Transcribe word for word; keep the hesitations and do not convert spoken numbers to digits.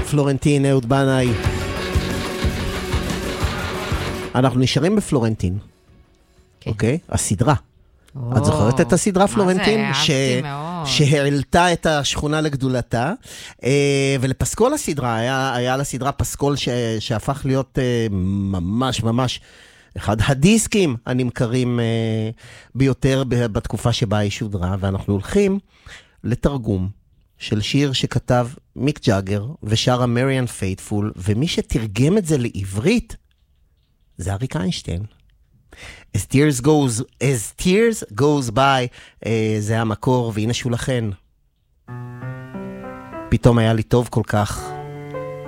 פלורנטין, אהוד בנאי. אנחנו נשארים בפלורנטין. אוקיי? הסדרה. את זוכרת את הסדרה פלורנטין? שהעלתה את השכונה לגדולתה, ולפסקול הסדרה, היה לסדרה פסקול שהפך להיות ממש ממש אחד הדיסקים הנמכרים ביותר בתקופה שבה היא שודרה, ואנחנו הולכים לתרגום של שיר שכתב מיק ג'אגר ושרה מריאן פייטפול, ומי שתרגם את זה לעברית זה אריק איינשטיין. As tears goes, as tears goes by, uh, זה המקור, והנה שולחן. פתאום היה לי טוב כל כך.